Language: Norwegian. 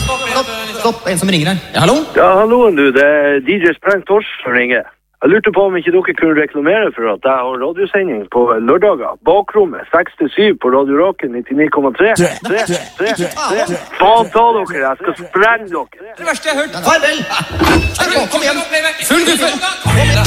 Stopp, en som ringer her. Ja, hallo? Ja, halloen du, det DJ Spreng Tors som ringer. Jeg lurte på om ikke dere kunne reklamere for at jeg har radiosending på lørdager. Bakrommet, 6-7 på Radio Rocken 99,3. Faen ta dere, jeg skal sprenge dere. Det verste jeg har hørt. Farvel! Kom igjen. Full guffe.